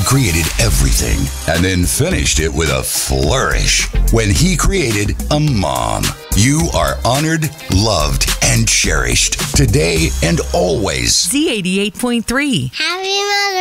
created everything and then finished it with a flourish when He created a mom. You are honored, loved, and cherished today and always. Z88.3. Happy Mother's